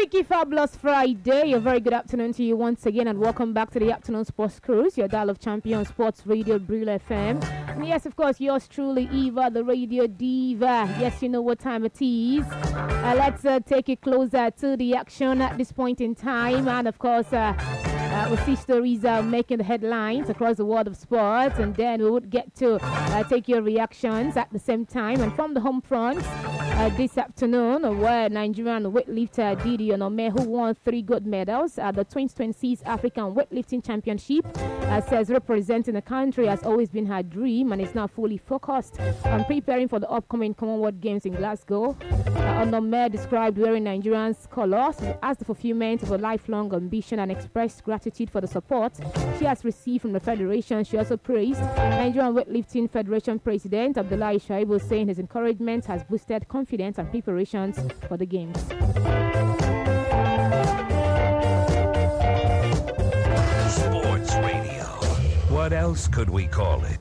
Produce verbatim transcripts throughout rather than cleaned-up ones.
Freaky Fabulous Friday. A very good afternoon to you once again, and welcome back to the Afternoon Sports Cruise, your dial of champion sports radio, Bril F M. And yes, of course, yours truly, Eva, the radio diva. Yes, you know what time it is. Uh, let's uh, take it closer to the action at this point in time. And of course, uh, uh, we see stories uh, making the headlines across the world of sports. And then we would get to uh, take your reactions at the same time. And from the home front, uh, this afternoon, uh, where Nigerian weightlifter Didi Onome, who won three gold medals at the twenty twenty-six African Weightlifting Championship, uh, says representing the country has always been her dream and is now fully focused on preparing for the upcoming Commonwealth Games in Glasgow. Uh, Onome described wearing Nigerians' colours as the fulfillment of a lifelong ambition and expressed gratitude for the support she has received from the Federation. She also praised Nigerian Weightlifting Federation President Abdullahi Shaibu, saying his encouragement has boosted confidence and preparations for the Games. Sports Radio. What else could we call it?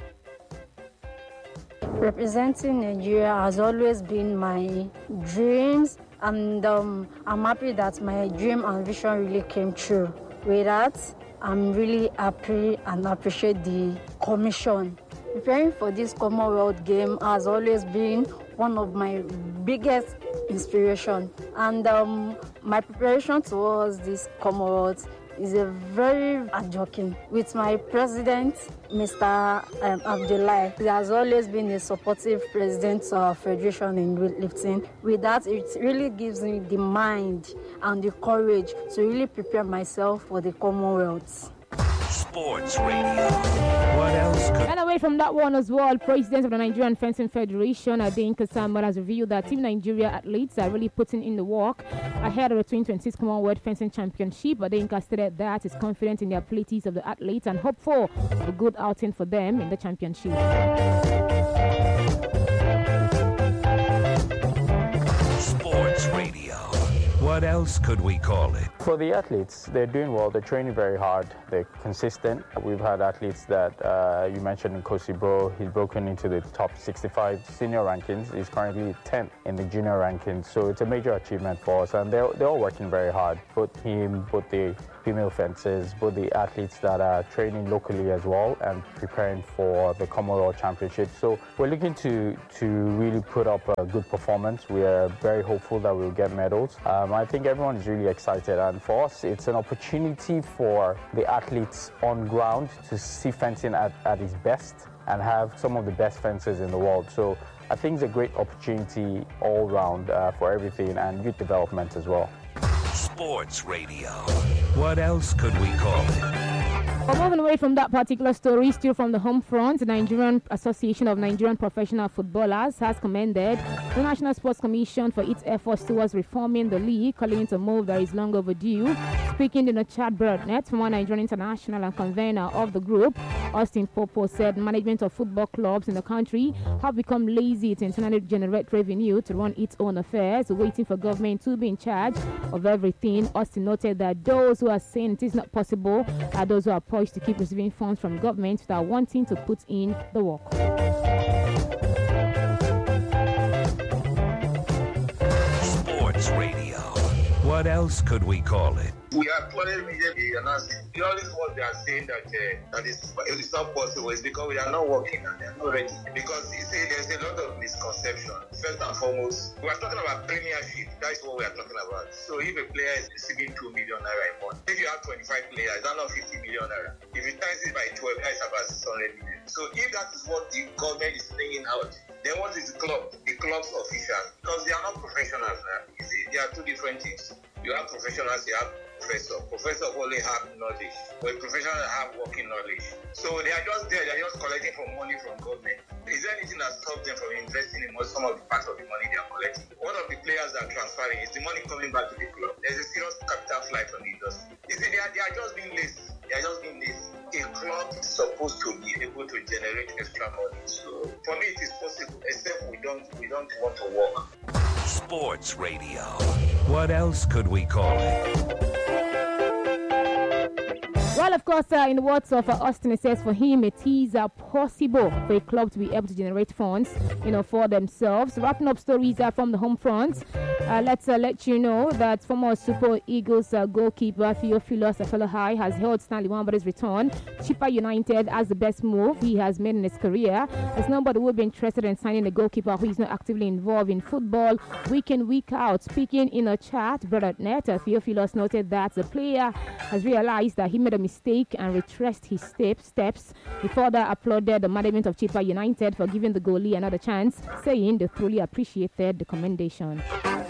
Representing Nigeria has always been my dreams, and um, I'm happy that my dream and vision really came true. With that, I'm really happy and appreciate the commission. Preparing for this Commonwealth game has always been one of my biggest inspiration, and um, my preparation towards this Commonwealth is a very joking with my president, Mister Um, Abdullahi. He has always been a supportive president to our federation in weightlifting. With that, it really gives me the mind and the courage to really prepare myself for the Commonwealth. Sports Radio. What else could... And away from that one as well, President of the Nigerian Fencing Federation, Adinka Samba, has revealed that Team Nigeria athletes are really putting in the work ahead of the twenty twenty-six Commonwealth Fencing Championship. Adinka stated that is confident in the abilities of the athletes and hopeful of a good outing for them in the championship. Sports Radio. What else could we call it? For the athletes, they're doing well. They're training very hard. They're consistent. We've had athletes that uh, you mentioned in Kosi Bro. He's broken into the top sixty-five senior rankings. He's currently tenth in the junior rankings. So it's a major achievement for us. And they're, they're all working very hard. Both him, both the female fencers, both the athletes that are training locally as well and preparing for the Commonwealth Championship. So we're looking to, to really put up a good performance. We are very hopeful that we'll get medals. Um, I think everyone is really excited. And for us, it's an opportunity for the athletes on ground to see fencing at, at its best and have some of the best fencers in the world. So I think it's a great opportunity all round uh, for everything and youth development as well. Sports Radio. What else could we call it? Well, moving away from that particular story, still from the home front, the Nigerian Association of Nigerian Professional Footballers has commended the National Sports Commission for its efforts towards reforming the league, calling it a move that is long overdue. Speaking in a chat broadcast, former Nigerian international and convener of the group, Austin Popo, said management of football clubs in the country have become lazy to internally generate revenue to run its own affairs, waiting for government to be in charge of everything. Austin noted that those who are saying it is not possible are those who are poised to keep receiving funds from government without wanting to put in the work. Sports Radio. What else could we call it? We are calling immediately announcing the only what they are saying that uh, that is it is not possible is because we are not working and they are not ready. Because you see, there's a lot of misconception. First and foremost, we are talking about premiership. That is what we are talking about. So if a player is receiving two million naira a month, if you have twenty-five players, that's not fifty million naira. If you times it by twelve, that is about six hundred million. So if that is what the government is bringing out, then what is the club? The club's official, because they are not professionals now. You see, they are two different things. You have professionals, you have professor. Professor only have knowledge, but professionals have working knowledge. So they are just there, they are just collecting from money from government. Is there anything that stops them from investing in some of the parts of the money they are collecting? One of the players that are transferring is the money coming back to the club. There's a serious capital flight from the industry. You see, they are, they are just being lazy. They are just being lazy. A club is supposed to be able to generate extra money. So for me, it is possible, except we don't we don't want to work. Sports Radio. What else could we call it? Well, of course, uh, in the words of uh, Austin, it says for him it is uh, possible for a club to be able to generate funds, you know, for themselves. Wrapping up stories uh, from the home front, uh, let's uh, let you know that former Super Eagles uh, goalkeeper Theophilus Afellahai has hailed Stanley Nwamba's return. Chippa United as the best move he has made in his career. There's nobody who would be interested in signing a goalkeeper who is not actively involved in football week in, week out. Speaking in a chat, Brother Net, uh, Theophilus noted that the player has realized that he made a mistake and retraced his step, steps. He further applauded the management of Chippa United for giving the goalie another chance, saying they truly appreciated the commendation.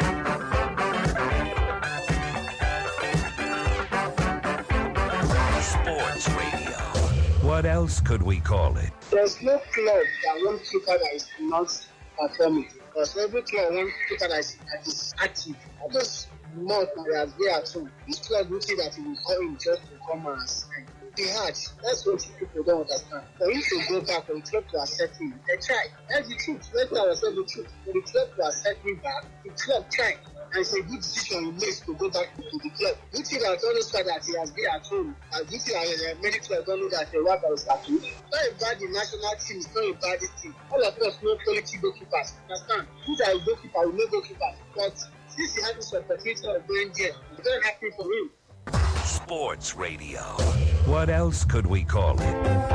Sports Radio. What else could we call it? There's no club that wants keeper that is not performing. Because every club wants keeper that is, that is active. I just month that they are there at home. This club will say that he will call him just to come and sign. They had. That's what people don't understand. For him to go back, for the club to accept him, they tried. That's the truth. Let's tell ourselves the truth. For the club to accept him back, the club tried. And it's a good decision he makes to go back to the club. You see that all those that he has been at home, and you see that uh, many clubs don't know that the Wabba is at home. Not a bad the national team, it's not a bad team. All of us know quality goalkeepers. Understand? Who's a goalkeeper, we know goalkeepers. But since he has this opportunity of going there, it's very happy for him. Sports Radio. What else could we call it?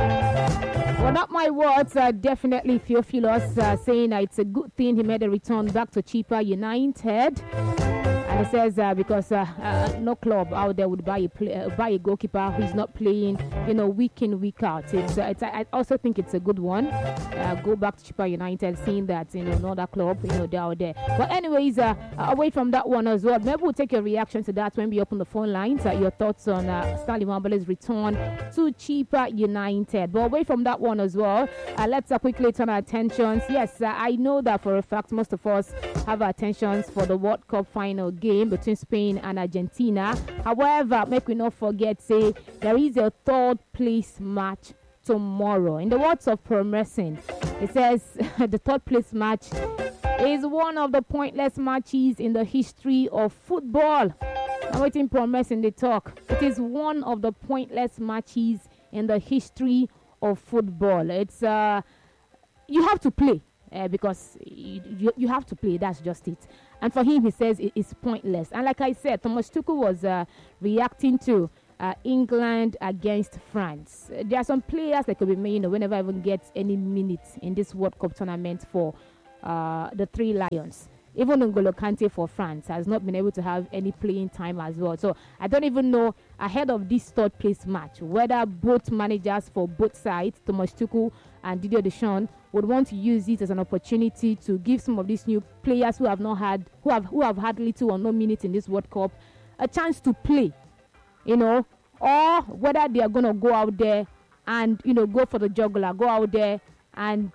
Well, not my words. Uh, definitely Theophilus uh, saying that it's a good thing he made a return back to Chippa United. And he says uh, because uh, uh, no club out there would buy a play, uh, buy a goalkeeper who's not playing, you know, week in, week out. It's, uh, it's I also think it's a good one. Uh, go back to Chippa United, seeing that, you know, another club, you know, they're out there. But anyways, uh, away from that one as well, maybe we'll take your reaction to that when we open the phone lines. Uh, your thoughts on uh, Stanley Nwamba's return to Chippa United. But away from that one as well, uh, let's uh, quickly turn our attentions. Yes, uh, I know that for a fact most of us have our attentions for the World Cup final game between Spain and Argentina. However, make we not forget, say, there is a third place match tomorrow. In the words of Pro Wrestling, it says the third place match is one of the pointless matches in the history of football. I'm waiting Pro Wrestling they talk. It is one of the pointless matches in the history of football. It's uh, you have to play. Uh, because you, you, you have to play, that's just it. And for him, he says it, it's pointless. And like I said, Thomas Tuchel was uh, reacting to uh, England against France. Uh, there are some players that could be made, you know, whenever even get any minutes in this World Cup tournament for uh, the Three Lions. Even N'Golo Kante for France has not been able to have any playing time as well. So I don't even know, ahead of this third place match, whether both managers for both sides, Thomas Tuchel and Didier Deschamps, would want to use it as an opportunity to give some of these new players who have not had, who have who have had little or no minutes in this World Cup, a chance to play, you know, or whether they are going to go out there and, you know, go for the jugular, go out there and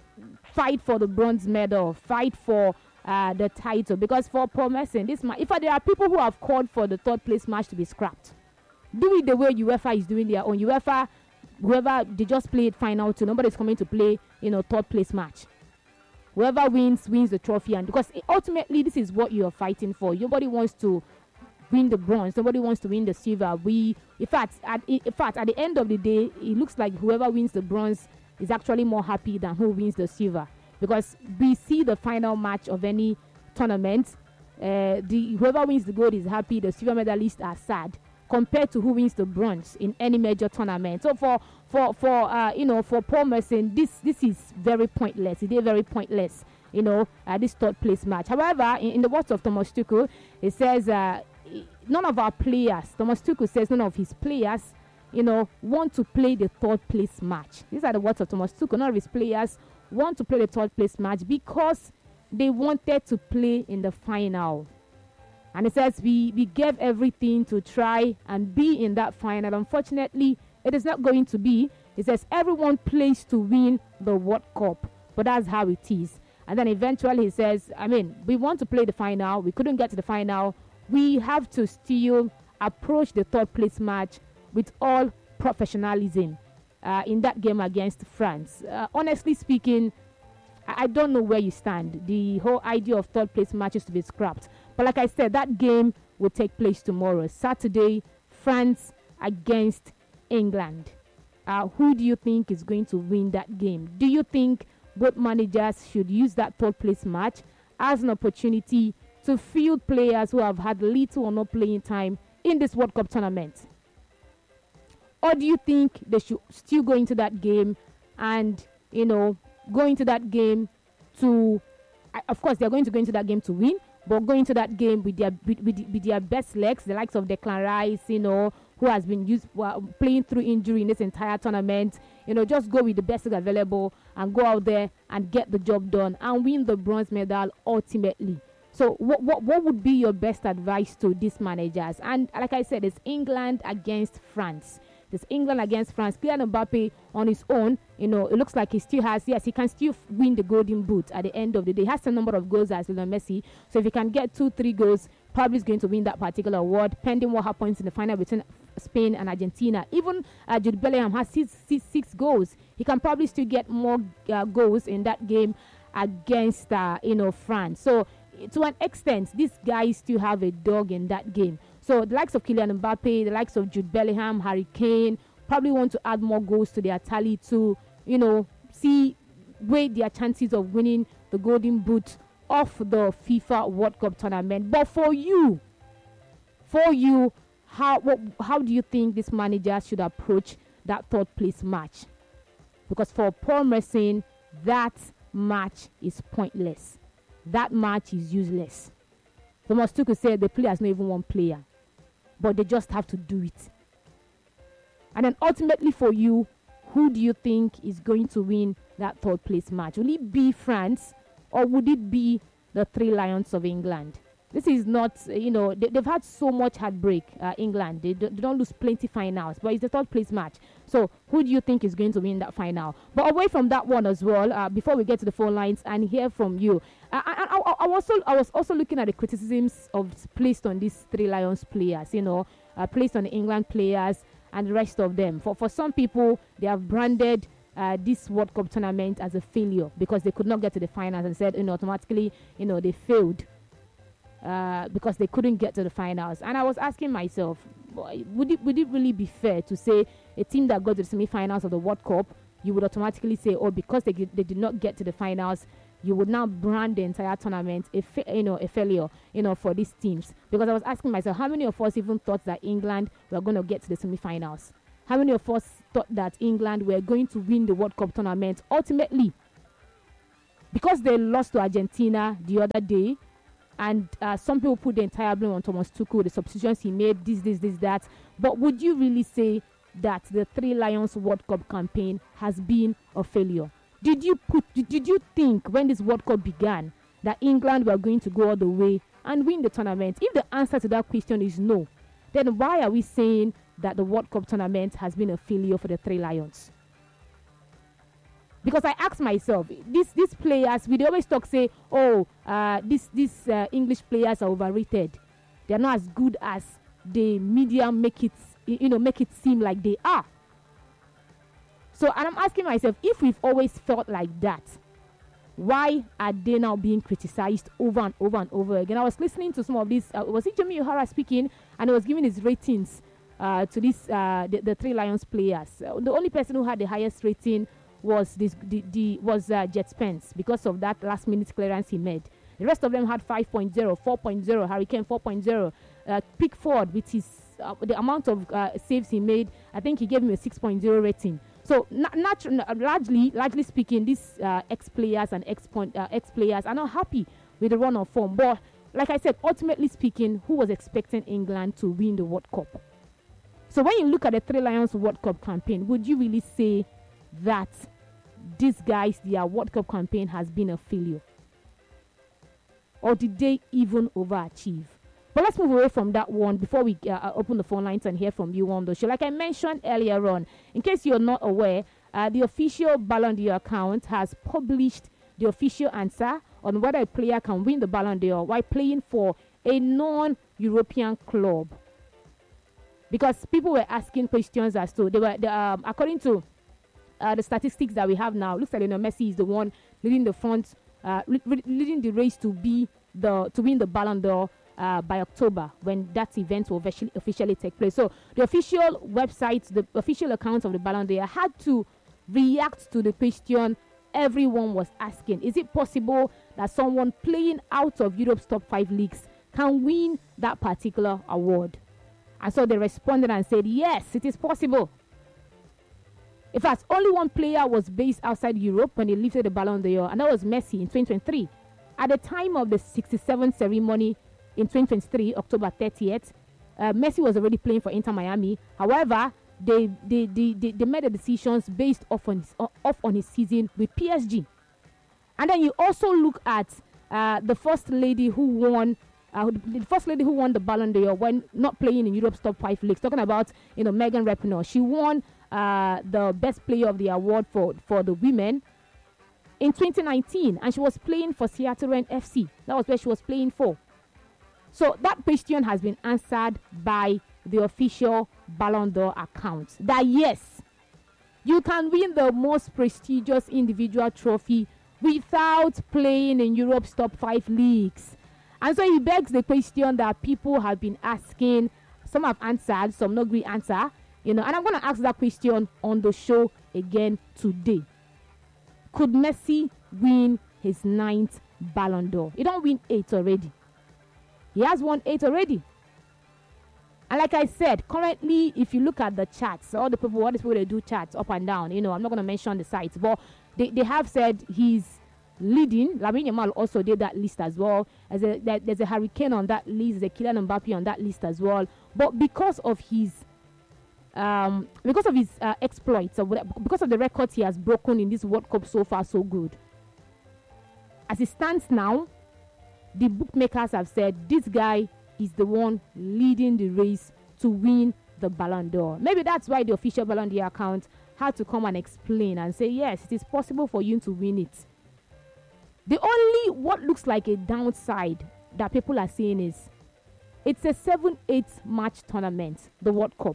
fight for the bronze medal, fight for uh, the title. Because for Paul Merson, this match, if there are people who have called for the third place match to be scrapped, do it the way UEFA is doing their own. UEFA, whoever, they just play it final two. Nobody's coming to play, you know, third place match. Whoever wins, wins the trophy. And because ultimately, this is what you are fighting for. Nobody wants to win the bronze. Nobody wants to win the silver. We, in fact, at, in fact, at the end of the day, it looks like whoever wins the bronze is actually more happy than who wins the silver. Because we see the final match of any tournament. Uh, the whoever wins the gold is happy. The silver medalists are sad, compared to who wins the bronze in any major tournament. So for for for uh, you know, for Paul Merson, this this is very pointless. It is very pointless, you know, uh, this third place match. However, in, in the words of Thomas Tuchel, it says uh, none of our players, Thomas Tuchel says none of his players, you know, want to play the third place match. These are the words of Thomas Tuchel. None of his players want to play the third place match because they wanted to play in the final. And it says we, we gave everything to try and be in that final. Unfortunately, it is not going to be. It says everyone plays to win the World Cup, but that's how it is. And then eventually he says, I mean, we want to play the final. We couldn't get to the final. We have to still approach the third place match with all professionalism uh, in that game against France. Uh, honestly speaking, I, I don't know where you stand. The whole idea of third place matches to be scrapped. But like I said, that game will take place tomorrow, Saturday, France against England. Uh, who do you think is going to win that game? Do you think both managers should use that third place match as an opportunity to field players who have had little or no playing time in this World Cup tournament? Or do you think they should still go into that game and, you know, go into that game to, of course, they're going to go into that game to win, but go into that game with their with, with, with their best legs, the likes of Declan Rice, you know, who has been used well, playing through injury in this entire tournament. You know, just go with the best available and go out there and get the job done and win the bronze medal ultimately. So what what what would be your best advice to these managers? And like I said, it's England against France. It's England against France. Kylian Mbappe on his own, you know, it looks like he still has, yes, he can still win the golden boot at the end of the day. He has a number of goals as Lionel Messi. So if he can get two, three goals, probably is going to win that particular award, pending what happens in the final between Spain and Argentina. Even uh, Jude Bellingham has six, six, six goals. He can probably still get more uh, goals in that game against, uh, you know, France. So to an extent, these guys still have a dog in that game. So the likes of Kylian Mbappe, the likes of Jude Bellingham, Harry Kane, probably want to add more goals to their tally to, you know, see, weigh their chances of winning the golden boot of the FIFA World Cup tournament. But for you, for you, how what, how do you think this manager should approach that third place match? Because for Paul Merson, that match is pointless. That match is useless. Thomas Tuchel said the player has not even one player, but they just have to do it. And then ultimately for you, who do you think is going to win that third place match? Will it be France or would it be the Three Lions of England? This is not, you know, they, they've had so much heartbreak, uh, England. They, do, they don't lose plenty finals, but it's the third place match. So who do you think is going to win that final? But away from that one as well, uh, before we get to the phone lines and hear from you, I, I, I, I, was also, I was also looking at the criticisms of placed on these Three Lions players, you know, uh, placed on the England players and the rest of them. For, for some people, they have branded Uh, this World Cup tournament as a failure because they could not get to the finals and said, you know, automatically, you know, they failed uh, because they couldn't get to the finals. And I was asking myself, would it would it really be fair to say a team that got to the semi-finals of the World Cup, you would automatically say, oh, because they they did not get to the finals, you would now brand the entire tournament a fa- you know a failure, you know, for these teams? Because I was asking myself, how many of us even thought that England were going to get to the semi-finals? How many of us thought that England were going to win the World Cup tournament? Ultimately, because they lost to Argentina the other day, and uh, some people put the entire blame on Thomas Tuchel, the substitutions he made, this, this, this, that. But would you really say that the Three Lions World Cup campaign has been a failure? Did you put? Did, did you think when this World Cup began that England were going to go all the way and win the tournament? If the answer to that question is no, then why are we saying that the World Cup tournament has been a failure for the Three Lions? Because I asked myself, these these players, we always talk, say, oh, uh, these these uh, English players are overrated. They're not as good as the media make it, you know, make it seem like they are. So, and I'm asking myself, if we've always felt like that, why are they now being criticized over and over and over again? I was listening to some of these. Uh, was it Jimmy O'Hara speaking, and he was giving his ratings Uh, to this uh, the, the Three Lions players. Uh, the only person who had the highest rating was this the, the was uh, Jet Spence because of that last minute clearance he made. The rest of them had five point oh, four point oh, Harry Kane four point oh, uh, Pickford with his uh, the amount of uh, saves he made, I think he gave him a six point oh rating. So na- nat- largely largely speaking, these uh, ex players and ex point uh, ex players are not happy with the run of form. But like I said, ultimately speaking, who was expecting England to win the World Cup? So when you look at the Three Lions World Cup campaign, would you really say that these guys, their World Cup campaign has been a failure? Or did they even overachieve? But let's move away from that one before we uh, open the phone lines and hear from you on the show. Like I mentioned earlier on, in case you're not aware, uh, the official Ballon d'Or account has published the official answer on whether a player can win the Ballon d'Or while playing for a non-European club. Because people were asking questions as to, they were, the, um, according to uh, the statistics that we have now, looks like Lionel Messi is the one leading the front, uh, leading the race to be the to win the Ballon d'Or. uh, by October, when that event will officially, officially take place. So the official website, the official account of the Ballon d'Or had to react to the question everyone was asking. Is it possible that someone playing out of Europe's top five leagues can win that particular award? And so they responded and said, yes, it is possible. In fact, only one player was based outside Europe when he lifted the Ballon d'Or, and that was Messi in twenty twenty-three. At the time of the sixty-seventh ceremony in twenty twenty-three, October thirtieth, uh, Messi was already playing for Inter Miami. However, they they, they, they, they made the decisions based off on his, off on his season with P S G. And then you also look at uh, the first lady who won Uh, the first lady who won the Ballon d'Or when not playing in Europe's top five leagues. Talking about, you know, Megan Rapinoe. She won uh, the best player of the award for, for the women in twenty nineteen, and she was playing for Seattle F C. That was where she was playing for. So that question has been answered by the official Ballon d'Or account. That yes, you can win the most prestigious individual trophy without playing in Europe's top five leagues. And so he begs the question that people have been asking. Some have answered, some no great answer. You know, and I'm going to ask that question on the show again today. Could Messi win his ninth Ballon d'Or? He don't win eight already. He has won eight already. And like I said, currently, if you look at the charts, all the people, all the people, they do charts up and down. You know, I'm not going to mention the sites, but they, they have said he's leading. Lamine Yamal also did that list as well. As a, there, there's a Hurricane on that list, there's a Kylian Mbappe on that list as well. But because of his um, because of his uh, exploits, or because of the records he has broken in this World Cup so far, so good. As it stands now, the bookmakers have said this guy is the one leading the race to win the Ballon d'Or. Maybe that's why the official Ballon d'Or account had to come and explain and say, yes, it is possible for you to win it. The only what looks like a downside that people are saying is it's a seven eight match tournament, the World Cup.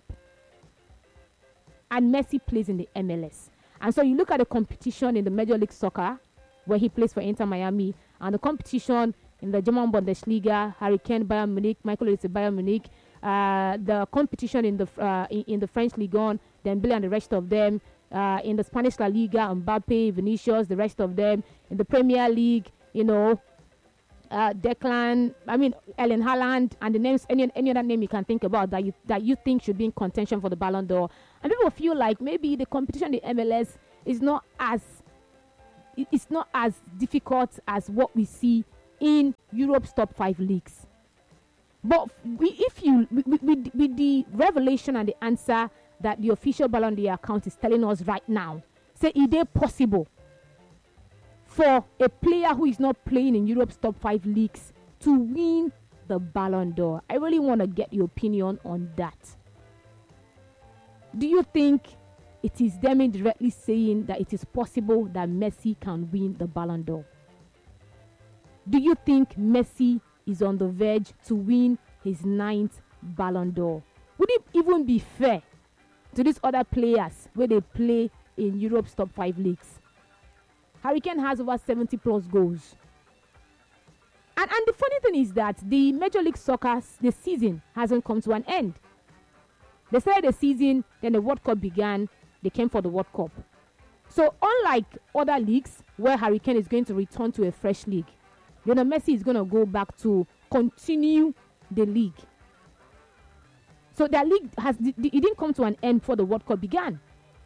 And Messi plays in the M L S. And so you look at the competition in the Major League Soccer, where he plays for Inter Miami, and the competition in the German Bundesliga, Hurricane Bayern Munich, Michael Olise Bayern Munich, uh, the competition in the uh, in, in the French Ligue one, Dembélé and the rest of them, uh, in the Spanish La Liga, Mbappe, Vinicius, the rest of them, in the Premier League, you know, uh, Declan, I mean, Erling Haaland, and the names, any any other name you can think about that you that you think should be in contention for the Ballon d'Or. And people feel like maybe the competition in the M L S is not as it's not as difficult as what we see in Europe's top five leagues. But we, if you, with, with, with the revelation and the answer that the official Ballon d'Or account is telling us right now, say, is it possible for a player who is not playing in Europe's top five leagues to win the Ballon d'Or? I really want to get your opinion on that. Do you think it is them indirectly saying that it is possible that Messi can win the Ballon d'Or? Do you think Messi is on the verge to win his ninth Ballon d'Or? Would it even be fair to these other players where they play in Europe's top five leagues? Hurricane has over seventy plus goals. And, and the funny thing is that the Major League Soccer, the season hasn't come to an end. They started the season, then the World Cup began, they came for the World Cup. So unlike other leagues where Hurricane is going to return to a fresh league, Lionel Messi is going to go back to continue the league. So their league has it didn't come to an end before the World Cup began.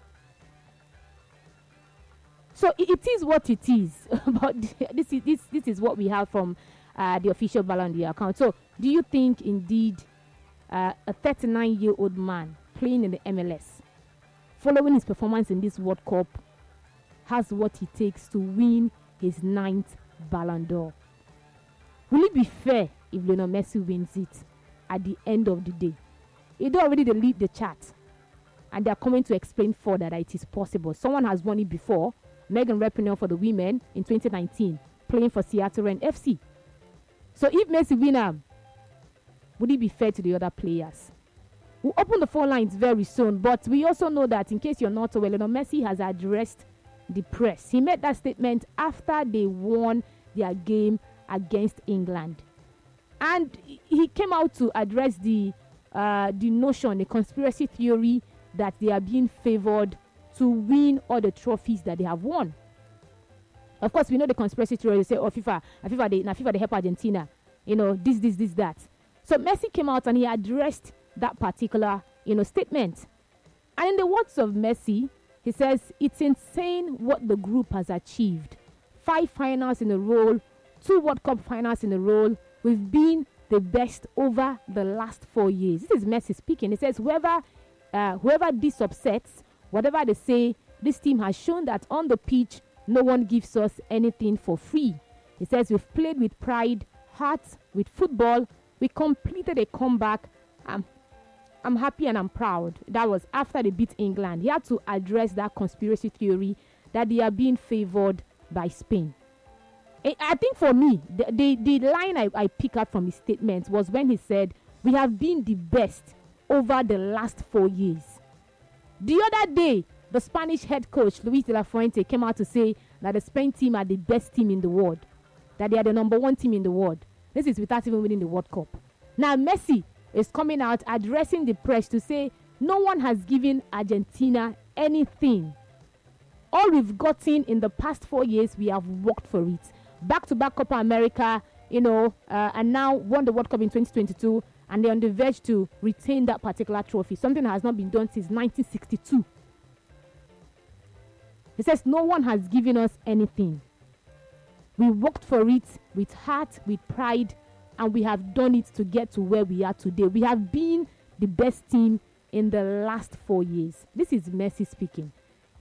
So it, it is what it is. But this is this this is what we have from uh, the official Ballon d'Or account. So do you think indeed uh, a thirty-nine-year-old man playing in the M L S, following his performance in this World Cup, has what it takes to win his ninth Ballon d'Or? Will it be fair if Lionel Messi wins it at the end of the day? They already they lead the chart, and they are coming to explain further that it is possible. Someone has won it before, Megan Rapinoe for the women in twenty nineteen, playing for Seattle F C. So if Messi wins, would it be fair to the other players? We'll open the phone lines very soon, but we also know that in case you're not aware, Lionel Messi has addressed the press. He made that statement after they won their game against England. And he came out to address the uh, the notion, the conspiracy theory that they are being favored to win all the trophies that they have won. Of course, we know the conspiracy theory. They say, oh, FIFA, FIFA, they, na FIFA, they help Argentina. You know, this, this, this, that. So Messi came out and he addressed that particular, you know, statement. And in the words of Messi, he says, it's insane what the group has achieved. Five finals in a row, two World Cup finals in a row. We've been the best over the last four years. This is Messi speaking. He says, whoever, uh, whoever this upsets, whatever they say, this team has shown that on the pitch, no one gives us anything for free. He says, we've played with pride, heart, with football. We completed a comeback. Um, I'm happy and I'm proud. That was after they beat England. He had to address that conspiracy theory that they are being favored by Spain. I think for me, the, the, the line I, I pick up from his statement was when he said, we have been the best over the last four years. The other day, the Spanish head coach, Luis de la Fuente, came out to say that the Spain team are the best team in the world, that they are the number one team in the world. This is without even winning the World Cup. Now, Messi is coming out addressing the press to say no one has given Argentina anything. All we've gotten in the past four years, we have worked for it. Back-to-back Copa America, you know, uh, and now won the World Cup in twenty twenty-two, and they're on the verge to retain that particular trophy, something that has not been done since nineteen sixty-two. He says, no one has given us anything. We worked for it with heart, with pride, and we have done it to get to where we are today. We have been the best team in the last four years. This is Messi speaking.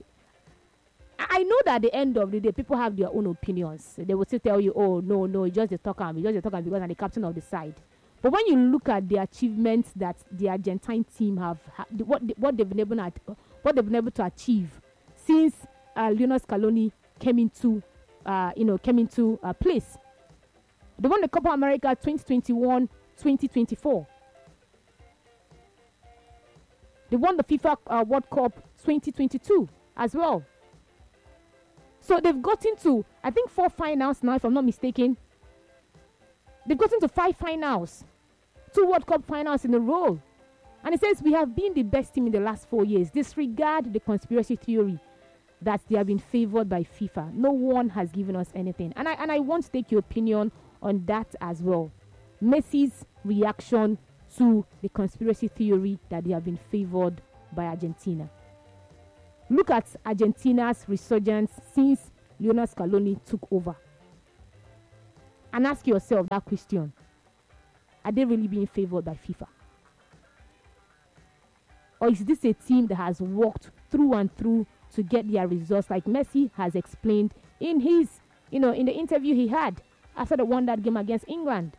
I know that at the end of the day, people have their own opinions. They will still tell you, oh, no, no, it's just the talker, it's just the talker because I'm the captain of the side. But when you look at the achievements that the Argentine team have, ha- what, what, they've been able at, what they've been able to achieve since uh, Lionel Scaloni came into, uh, you know, came into uh, place. They won the Copa America twenty twenty-one twenty twenty-four. They won the FIFA uh, World Cup twenty twenty-two as well. So they've gotten to, I think, four finals now, if I'm not mistaken. They've gotten to five finals. Two World Cup finals in a row. And it says we have been the best team in the last four years. Disregard the conspiracy theory that they have been favored by FIFA. No one has given us anything. And I, and I want to take your opinion on that as well. Messi's reaction to the conspiracy theory that they have been favored by Argentina. Look at Argentina's resurgence since Lionel Scaloni took over. And ask yourself that question. Are they really being favored by FIFA? Or is this a team that has worked through and through to get their results, like Messi has explained in his, you know, in the interview he had after they won that game against England?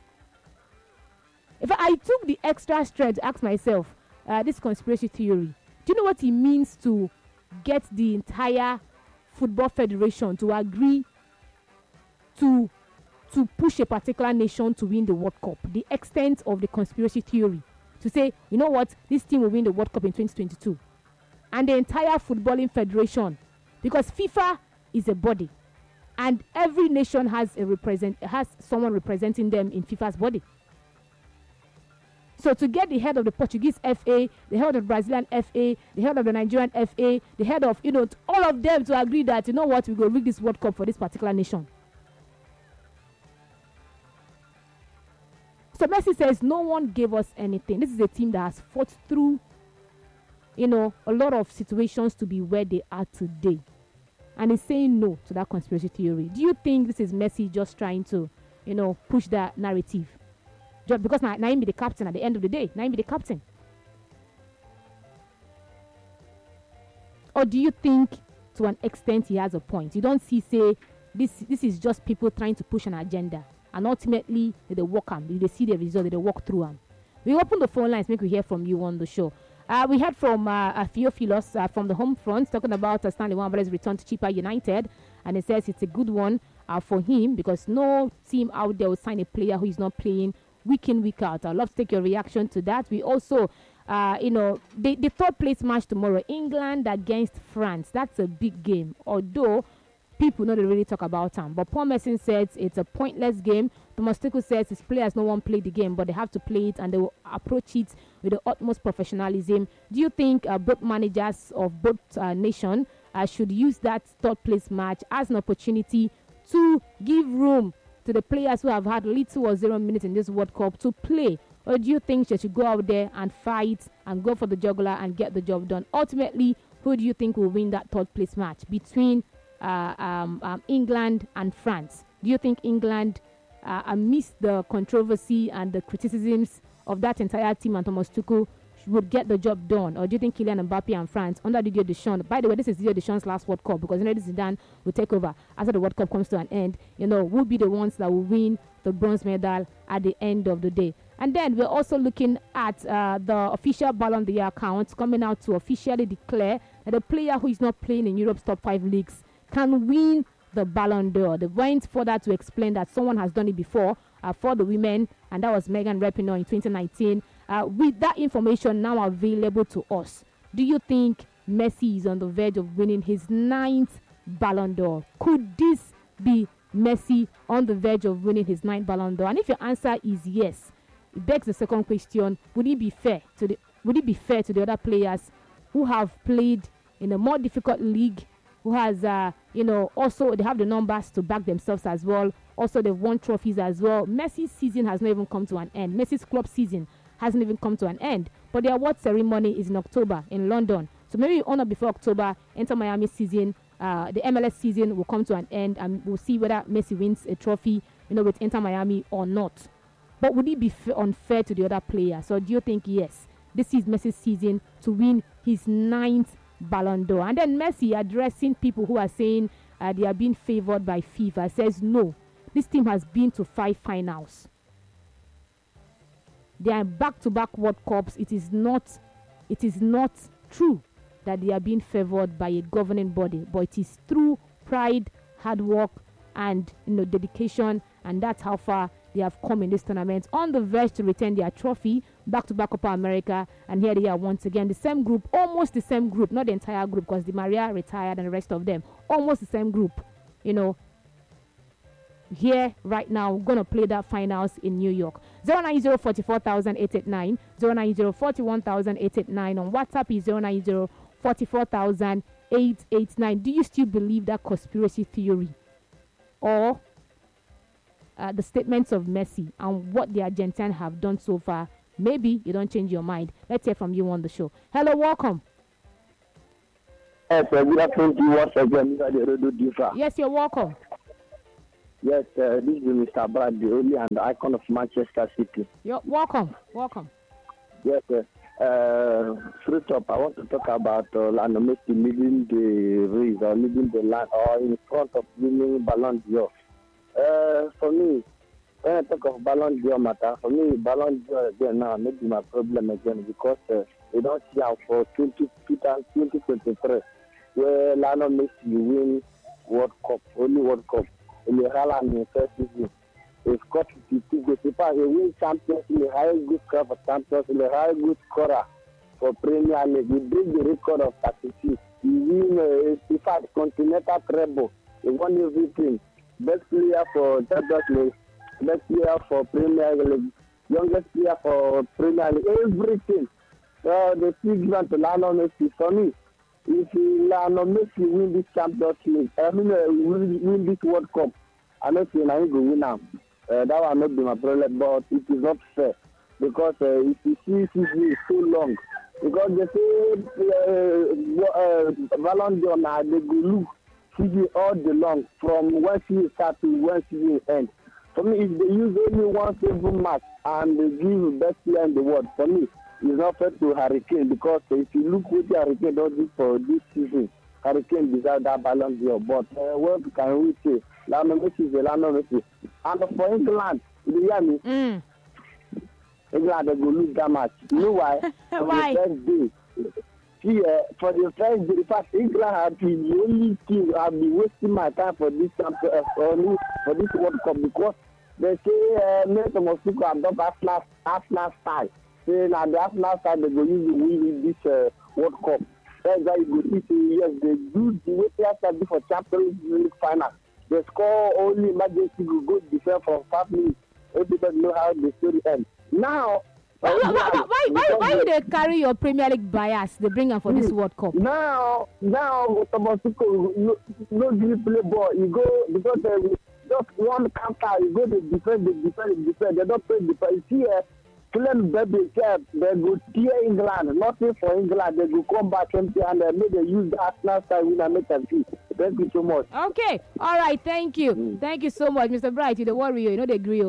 If I took the extra strength to ask myself, uh, this conspiracy theory, do you know what it means to get the entire football federation to agree to to push a particular nation to win the World Cup? The extent of the conspiracy theory to say, you know what, this team will win the World Cup in twenty twenty-two, and the entire footballing federation, because FIFA is a body, and every nation has a represent has someone representing them in FIFA's body. So to get the head of the Portuguese F A, the head of the Brazilian F A, the head of the Nigerian F A, the head of, you know, all of them to agree that, you know what, we go rig this World Cup for this particular nation. So Messi says no one gave us anything. This is a team that has fought through, you know, a lot of situations to be where they are today. And he's saying no to that conspiracy theory. Do you think this is Messi just trying to, you know, push that narrative? Just because now Naim be the captain at the end of the day. Naim be the captain. Or do you think to an extent he has a point? You don't see, say, this this is just people trying to push an agenda. And ultimately, they work them. They see the result, they walk through them. We open the phone lines, make we hear from you on the show. Uh, we heard from uh, Theophilos uh, from the home front talking about uh, Stanley Nwabali's return to Chippa United. And he says it's a good one uh, for him because no team out there will sign a player who is not playing week in, week out. I'd love to take your reaction to that. We also, uh, you know, the, the third place match tomorrow, England against France. That's a big game. Although people know they really talk about him. But Paul Merson says it's a pointless game. Thomas Tuchel says his players no one play the game, but they have to play it and they will approach it with the utmost professionalism. Do you think uh, both managers of both uh, nations uh, should use that third place match as an opportunity to give room to the players who have had little or zero minutes in this World Cup to play? Or do you think they should go out there and fight and go for the jugular and get the job done? Ultimately, who do you think will win that third place match between uh, um, um, England and France? Do you think England, uh, amidst the controversy and the criticisms of that entire team and Thomas Tuchel, would get the job done? Or do you think Kylian Mbappe and France under Didier Deschamps, by the way, this is Didier Deschamps' last World Cup, because Zinedine Zidane will take over after the World Cup comes to an end, you know, will be the ones that will win the bronze medal at the end of the day? And then we're also looking at uh, the official Ballon d'Or accounts coming out to officially declare that a player who is not playing in Europe's top five leagues can win the Ballon d'Or. They went further to explain that someone has done it before uh, for the women, and that was Megan Rapinoe in twenty nineteen. Uh, with that information now available to us, do you think Messi is on the verge of winning his ninth Ballon d'Or? Could this be Messi on the verge of winning his ninth Ballon d'Or? And if your answer is yes, it begs the second question: Would it be fair to the Would it be fair to the other players who have played in a more difficult league, who has, uh, you know, also they have the numbers to back themselves as well. Also, they've won trophies as well. Messi's season has not even come to an end. Messi's club season hasn't even come to an end. But the award ceremony is in October in London. So maybe on or before October, Inter Miami season, uh, the M L S season will come to an end, and we'll see whether Messi wins a trophy, you know, with Inter Miami or not. But would it be f- unfair to the other players? Or do you think, yes, this is Messi's season to win his ninth Ballon d'Or? And then Messi, addressing people who are saying uh, they are being favored by FIFA, says, no, this team has been to five finals. They are back-to-back World Cups. It is not, it is not true that they are being favored by a governing body, but it is through pride, hard work, and, you know, dedication, and that's how far they have come in this tournament, on the verge to retain their trophy, back-to-back Copa America, and here they are once again, the same group, almost the same group, not the entire group, because Di Maria retired and the rest of them, almost the same group, you know, here right now, we're going to play that finals in New York. zero nine zero four four thousand eight eight nine, zero nine zero four one thousand eight eight nine, on WhatsApp is zero nine zero four four thousand eight eight nine. Do you still believe that conspiracy theory? Or uh, the statements of Messi and what the Argentines have done so far? Maybe you don't change your mind. Let's hear from you on the show. Hello, welcome. Yes, uh, good afternoon to you once again, Mister Radio Diva. Yes, you're welcome. Yes, uh, this is Mister Brad, the only and the icon of Manchester City. You're welcome. Welcome. Yes, uh, uh, straight up, I want to talk about uh, Lionel Messi leading the race or leading the line or in front of winning Ballon d'Or. Uh, for me, when I talk of Ballon d'Or matter, for me, Ballon d'Or again now maybe my problem again because uh, we don't see how for twenty twenty-three where Lionel Messi win World Cup, only World Cup. In the Haaland in the first season, he scored fifty-two goals. In fact, he win champions in the highest goal scorer for champions, in the highest goal scorer for Premier League. He break the record of thirty-six. He win, uh, in fact, continental treble. He won everything. Best player for Champions League, best player for Premier League, youngest player for Premier League, everything. So the big one to Lionel Messi for me. If Lionel Messi win this Champions League, I mean, uh, win, win this World Cup, I'm not saying I'm going to win now. Uh, that will not be my problem, but it is not fair because uh, if you see C G is so long, because they say uh, uh, Ballon d'Or now, they go look C G all day long from when she start to when she end. For me, if they use only one single match and they give best player in the world, for me, it's not fair to Hurricane because if you look what Hurricane does for this season, Hurricane deserves that Ballon d'Or. But uh, what can we say? Lionel Messi is a Lionel Messi. And for England, you hear me? Mm. England, they will lose that match. You know why? Why? For the first day. See, uh, for the first day, in fact, England have been the only team I've been wasting my time for this champion, uh, for this World Cup because they say uh, Messi must adopt Arsenal, Arsenal style. Say now the Arsenal style they go use to win this uh, World Cup. That's why you go see, yes, they do the way players can do for Champions League final. They score only emergency goal, go defend for five minutes. Everybody know how the story ends. Now, why, why, why, why, why, why do they carry your Premier League bias? They bring them for this World Cup. Now, now, Tomasiko, no, no, you play ball. You go because uh, just one counter. You go to defend, they defend, they defend. They don't play defend. See, uh, Fulham baby cap. They go tear England. Nothing for England. They go come back empty and uh, maybe they use the Arsenal style win and make them see. Thank you so much. Okay. All right. Thank you. Mm. Thank you so much, Mister Bright. You the warrior. You know the agree.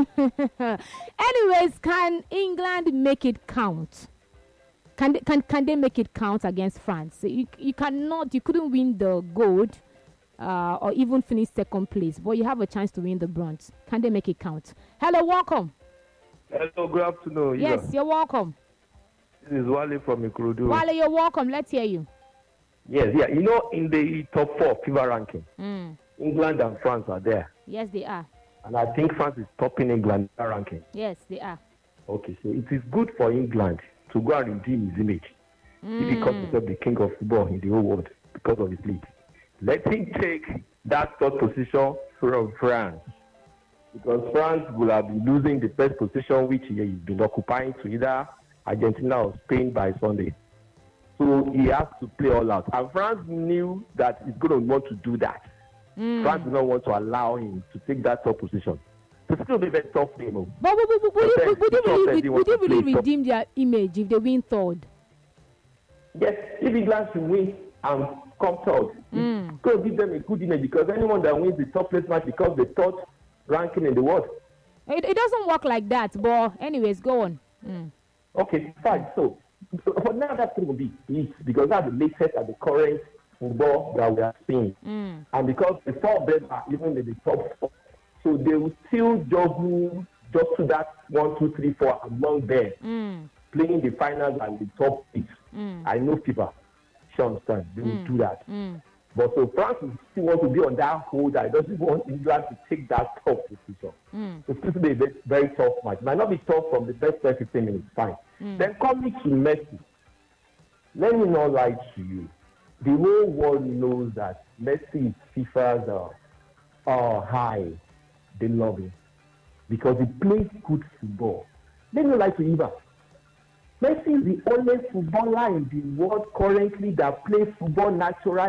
Anyways, can England make it count? Can they, can can they make it count against France? You you cannot. You couldn't win the gold, uh, or even finish second place, but you have a chance to win the bronze. Can they make it count? Hello, welcome. Hello, good afternoon. Yes, yeah. You're welcome. This is Wale from Ikorodu. Wale, you're welcome. Let's hear you. Yes, yeah. You know, in the top four FIFA ranking, mm. England and France are there. Yes, they are. And I think France is topping England ranking. Yes, they are. Okay, so it is good for England to go and redeem his image. Mm. If he calls himself the king of football in the whole world because of his league. Let him take that third position from France. Because France will have been losing the first position which he has been occupying to either Argentina or Spain by Sunday. So he has to play all out. And France knew that he's going to want to do that. Mm. France did not want to allow him to take that top position. So it's going to be very tough for him. But would, would, would, would, would, would, would, would, would you really redeem their image if they win third? Yes, if England should win and come third, mm. it's going to give them a good image because anyone that wins the top place match becomes the third ranking in the world. It, it doesn't work like that, but anyways, go on. Mm. Okay, fine. So, for now, that's going to be it because that's the latest and the current football that we are seeing. Mm. And because the four of them are even in the top four, so they will still juggle just to that one, two, three, four among them, mm. playing the finals and the top six. Mm. I know people, she understand, they will mm. do that. Mm. But so France will still want to be on that hold. I doesn't want England to take that top position. Mm. It's going to be a very, very tough match. It might not be tough from the first ten, fifteen minutes, fine. Mm. Then coming to Messi, let me not lie to you. The whole world knows that Messi is FIFA's uh, uh, high. They love him because he plays good football. Let me not lie to you. Messi is the only footballer in the world currently that plays football naturally.